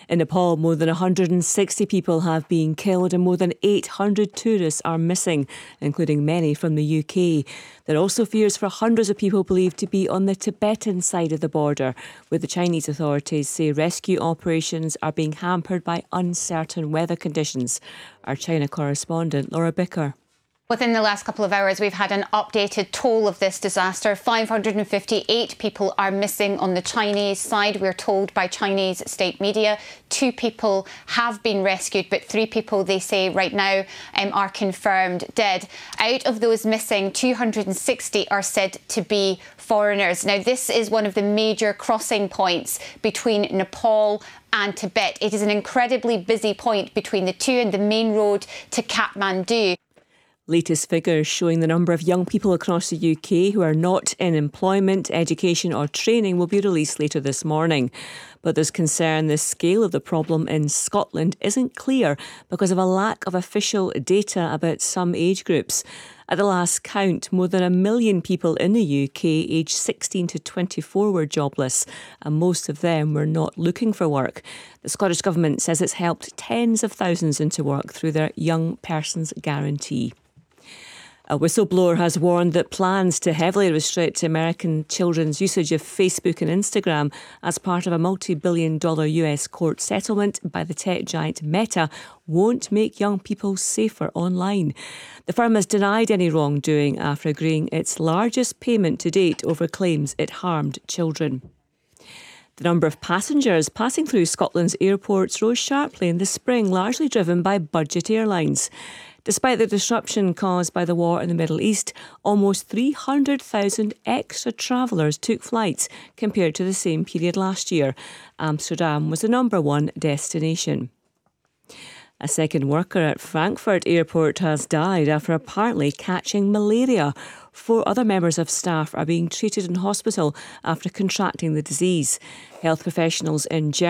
In Nepal, more than 160 people have been killed and more than 800 tourists are missing, including many from the UK. There are also fears for hundreds of people believed to be on the Tibetan side of the border, where the Chinese authorities say rescue operations are being hampered by uncertain weather conditions. Our China correspondent, Laura Bicker. Within the last couple of hours, we've had an updated toll of this disaster. 558 people are missing on the Chinese side, we're told by Chinese state media. 2 people have been rescued, but 3 people, they say right now, are confirmed dead. Out of those missing, 260 are said to be foreigners. Now, this is one of the major crossing points between Nepal and Tibet. It is an incredibly busy point between the two and the main road to Kathmandu. Latest figures showing the number of young people across the UK who are not in employment, education or training will be released later this morning. But there's concern the scale of the problem in Scotland isn't clear because of a lack of official data about some age groups. At the last count, more than 1 million people in the UK aged 16 to 24 were jobless, and most of them were not looking for work. The Scottish Government says it's helped tens of thousands into work through their Young Persons Guarantee. A whistleblower has warned that plans to heavily restrict American children's usage of Facebook and Instagram as part of a multi-billion-dollar US court settlement by the tech giant Meta won't make young people safer online. The firm has denied any wrongdoing after agreeing its largest payment to date over claims it harmed children. The number of passengers passing through Scotland's airports rose sharply in the spring, largely driven by budget airlines. Despite the disruption caused by the war in the Middle East, almost 300,000 extra travellers took flights compared to the same period last year. Amsterdam was the #1 destination. A second worker at Frankfurt Airport has died after apparently catching malaria. 4 other members of staff are being treated in hospital after contracting the disease. Health professionals in Germany